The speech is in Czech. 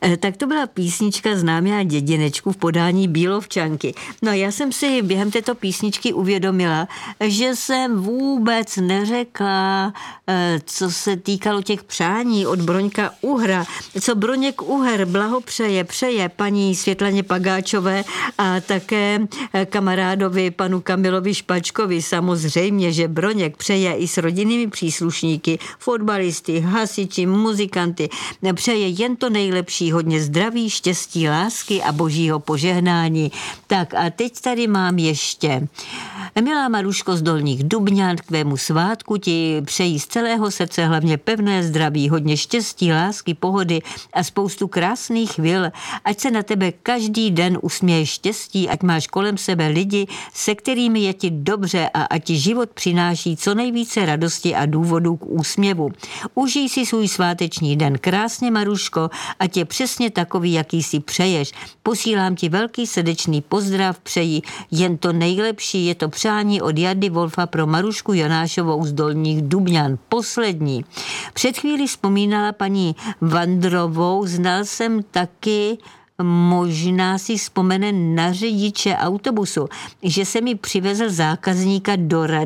Tak to byla písnička Známá děděnečku v podání Bílovčanky. No a já jsem si během této písničky uvědomila, že jsem vůbec neřekla, co se týkalo těch přání od Broňka Uhra. Co Broněk Uher přeje paní Světlaně Pagáčové a také kamarádovi panu Kamilovi Špačkovi. Samozřejmě, že Broněk přeje i s rodinnými příslušníky, fotbalisty, hasiči, muzikanty. Přeje jen to nejlepší, hodně zdraví, štěstí, lásky a božího požehnání. Tak a teď tady mám ještě. Milá Maruško z Dolních Dubňan, k tvému svátku ti přeji z celého srdce hlavně pevné zdraví, hodně štěstí, lásky, pohody a spoustu krásných chvil. Ať se na tebe každý den usměje štěstí, ať máš kolem sebe lidi, se kterými je ti dobře a ať ti život přináší co nejvíce radosti a důvodů k úsměvu. Užij si svůj sváteční den krásně, Maruško, ať je přesně takový, jaký si přeješ. Posílám ti velký srdečný pozdrav, přeji jen to nejlepší, je to přání od Jardy Wolfa pro Marušku Jonášovou z Dolních Dubňan. Poslední. Před chvíli vzpomínala paní Vandrovou, znal jsem taky, možná si vzpomene na řidiče autobusu, že se mi přivezl zákazníka do rady